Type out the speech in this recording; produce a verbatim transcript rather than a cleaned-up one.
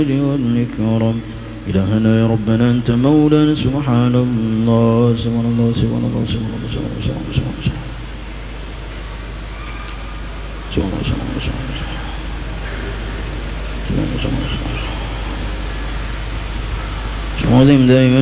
والإكرام إلهنا يا ربنا أنت مولانا سبحان الله سبحان الله سبحان الله سبحان الله سبحان الله سبحان الله سبحان الله سبحان الله سبحان الله سبحان الله دائما